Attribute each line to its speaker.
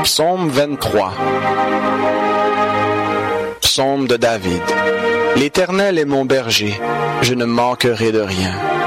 Speaker 1: Psaume 23. Psaume de David. L'Éternel est mon berger, je ne manquerai de rien.